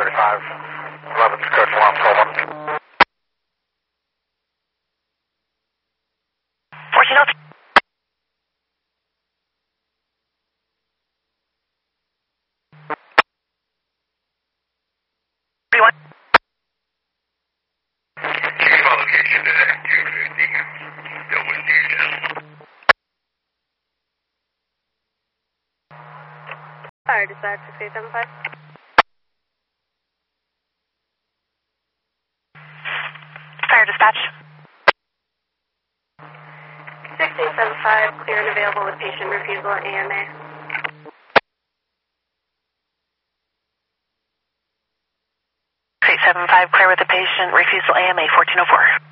35, 11 square alarm call 1. 1403. Chief location to 250, Douglas DHS. Fire dispatch 6875. Fire dispatch. 6875, clear and available with patient refusal AMA. 6875, clear with the patient, refusal AMA 1404.